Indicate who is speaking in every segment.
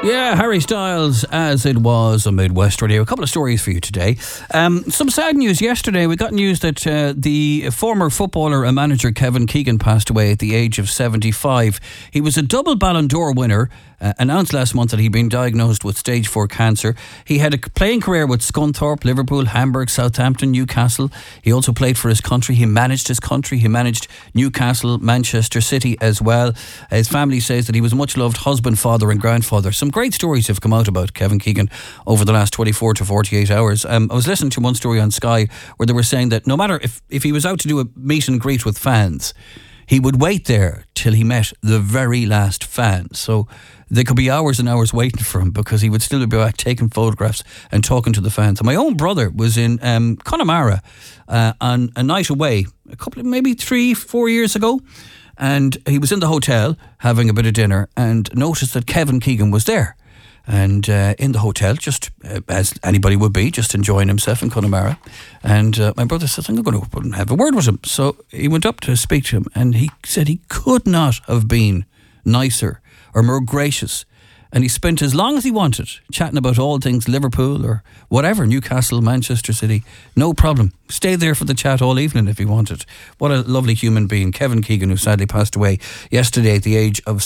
Speaker 1: Yeah, Harry Styles, As It Was on Midwest Radio. A couple of stories for you today. Some sad news yesterday. We got news that the former footballer and manager Kevin Keegan passed away at the age of 75. He was a double Ballon d'Or winner. Announced last month that he'd been diagnosed with stage 4 cancer. He had a playing career with Scunthorpe, Liverpool, Hamburg, Southampton, Newcastle. He also played for his country. He managed his country. He managed Newcastle, Manchester City as well. His family says that he was a much loved husband, father and grandfather. Some great stories have come out about Kevin Keegan over the last 24 to 48 hours. I was listening to one story on Sky where they were saying that no matter if he was out to do a meet and greet with fans, he would wait there till he met the very last fan. So there could be hours and hours waiting for him because he would still be back taking photographs and talking to the fans. And my own brother was in Connemara on a night away, maybe 3-4 years ago. And he was in the hotel having a bit of dinner and noticed that Kevin Keegan was there. And in the hotel, just as anybody would be, just enjoying himself in Connemara. And my brother said, I'm going to have a word with him. So he went up to speak to him and he said he could not have been nicer or more gracious. And he spent as long as he wanted chatting about all things Liverpool or whatever, Newcastle, Manchester City. No problem. Stay there for the chat all evening if he wanted. What a lovely human being. Kevin Keegan, who sadly passed away yesterday at the age of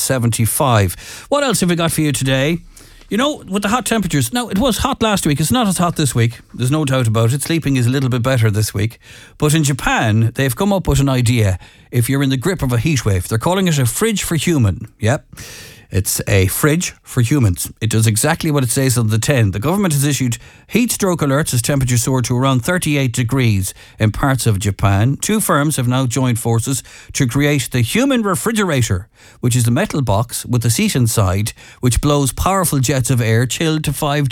Speaker 1: 75. What else have we got for you today? You know, with the hot temperatures, now it was hot last week, it's not as hot this week, there's no doubt about it. Sleeping is a little bit better this week. But in Japan, they've come up with an idea. If you're in the grip of a heat wave, they're calling it a fridge for human. Yep. It's a fridge for humans. It does exactly what it says on the tin. The government has issued heat stroke alerts as temperatures soar to around 38 degrees in parts of Japan. 2 firms have now joined forces to create the human refrigerator, which is a metal box with a seat inside, which blows powerful jets of air chilled to 5